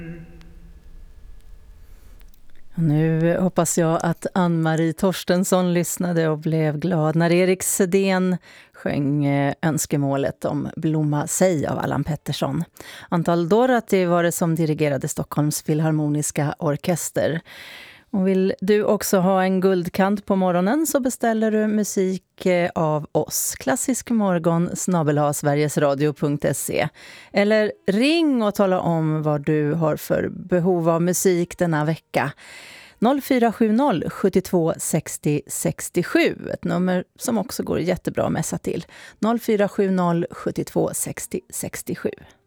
Nu hoppas jag att Ann-Marie Torstensson lyssnade och blev glad när Erik Sedén sjöng önskemålet om Blomma sig av Allan Pettersson. Antal Dorati var det som dirigerade Stockholms Filharmoniska Orkester. Och vill du också ha en guldkant på morgonen så beställer du musik av oss. klassiskmorgon@sverigesradio.se. Eller ring och tala om vad du har för behov av musik denna vecka. 0470 72 60 67. Ett nummer som också går jättebra att messa till. 0470 72 60 67.